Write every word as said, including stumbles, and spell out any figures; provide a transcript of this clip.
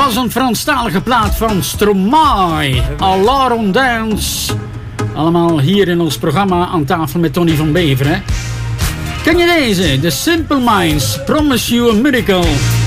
was een Franstalige plaat van Stromae. Alors on dance. Allemaal hier in ons programma aan tafel met Tony van Beveren. Ken je deze? The Simple Minds, Promise You a Miracle.